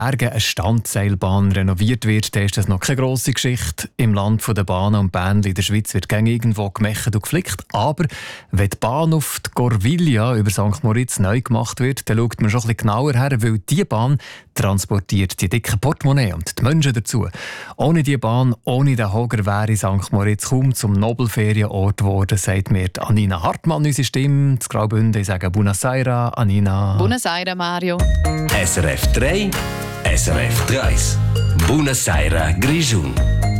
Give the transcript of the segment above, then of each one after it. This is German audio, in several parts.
eine Standseilbahn renoviert wird, dann ist das noch keine grosse Geschichte. Im Land der Bahnen und Bähnchen in der Schweiz wird gängig irgendwo gemecht und geflickt. Aber wenn die Bahn auf die Corviglia über St. Moritz neu gemacht wird, dann schaut man schon ein bisschen genauer her, weil diese Bahn transportiert die dicken Portemonnaie und die Menschen dazu. Ohne diese Bahn, ohne den Hoger wäre St. Moritz kaum zum Nobelferienort geworden, sagt mir Anina Hartmann, unsere Stimme. Das Graubünden sagen Buonasera, Anina. Buonasera, Mario. SRF 3, SRF 3. Buonasera, Grischun.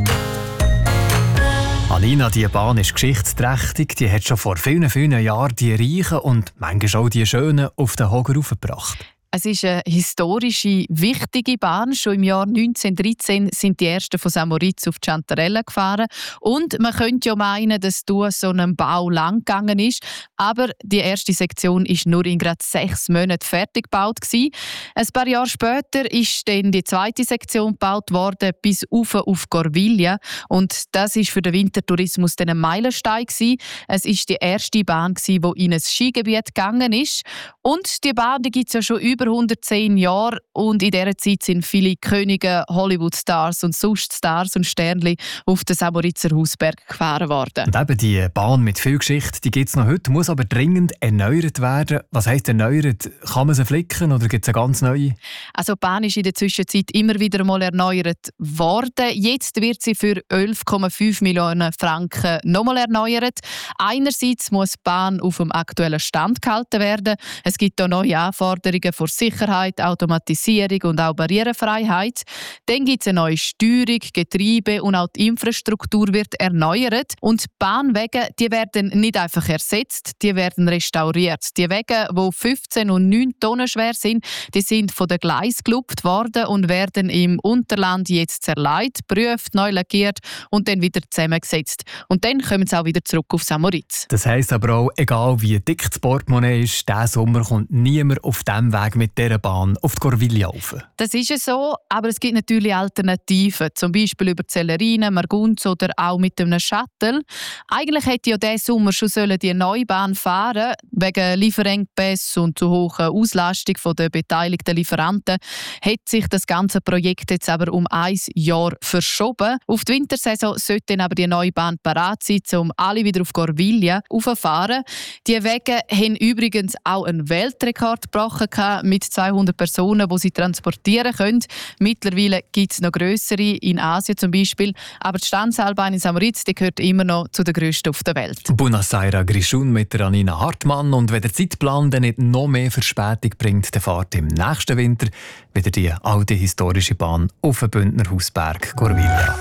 Anina, die Bahn ist geschichtsträchtig. Die hat schon vor vielen, vielen Jahren die Reichen und manchmal auch die Schönen auf den Hoger raufgebracht. Es ist eine historische, wichtige Bahn. Schon im Jahr 1913 sind die ersten von St. Moritz auf die Chantarelle gefahren. Und man könnte ja meinen, dass durch so einen Bau lang gegangen ist. Aber die erste Sektion ist nur in gerade 6 Monaten fertig gebaut gewesen. Ein paar Jahre später ist dann die zweite Sektion gebaut worden, bis auf Corviglia. Und das ist für den Wintertourismus dann ein Meilenstein gewesen. Es ist die erste Bahn gewesen, die in ein Skigebiet gegangen ist. Und die Bahn gibt es ja schon über 110 Jahre und in dieser Zeit sind viele Könige, Hollywood-Stars und sonst Stars und Sternli auf den St. Moritzer Hausberg gefahren worden. Und eben die Bahn mit viel Geschichte, die gibt es noch heute, muss aber dringend erneuert werden. Was heisst erneuert? Kann man sie flicken oder gibt es eine ganz neue? Also die Bahn ist in der Zwischenzeit immer wieder mal erneuert worden. Jetzt wird sie für 11,5 Millionen Franken nochmal erneuert. Einerseits muss die Bahn auf dem aktuellen Stand gehalten werden. Es gibt auch neue Anforderungen für Sicherheit, Automatisierung und auch Barrierefreiheit. Dann gibt es eine neue Steuerung, Getriebe und auch die Infrastruktur wird erneuert. Und die Bahnwege, die werden nicht einfach ersetzt, die werden restauriert. Die Wege, die 15 und 9 Tonnen schwer sind, die sind von den Gleisen gelupft worden und werden im Unterland jetzt zerlegt, geprüft, neu lackiert und dann wieder zusammengesetzt. Und dann kommen sie auch wieder zurück auf St. Moritz. Das heisst aber auch, egal wie dick das Portemonnaie ist, diesen Sommer kommt niemand auf diesem Weg mit dieser Bahn auf die Corviglia rauf. Das ist es so, aber es gibt natürlich Alternativen, zum Beispiel über Zellerine, Margunz oder auch mit einem Shuttle. Eigentlich hätte ja diesen Sommer schon die neue Bahn fahren wegen Lieferengpässe und zu hoher Auslastung der beteiligten Lieferanten hat sich das ganze Projekt jetzt aber um 1 Jahr verschoben. Auf die Wintersaison sollte dann aber die neue Bahn parat sein, um alle wieder auf Corviglia raufzufahren. Die Wege haben übrigens auch einen Weltrekord gebrochen mit 200 Personen, die sie transportieren können. Mittlerweile gibt es noch grössere, in Asien zum Beispiel. Aber die Standseilbahn in St. Moritz gehört immer noch zu den grössten auf der Welt. Buonasera Grischun mit der Anina Hartmann. Und wenn der Zeitplan dann nicht noch mehr Verspätung bringt, dann fahrt im nächsten Winter wieder die alte historische Bahn auf den Bündner Hausberg Corviglia.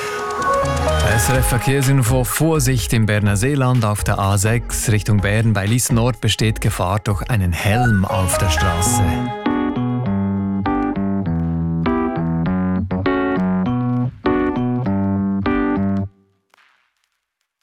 SRF Verkehrsinfo: Vorsicht im Berner Seeland auf der A6 Richtung Bern. Bei Lies Nord besteht Gefahr durch einen Helm auf der Straße.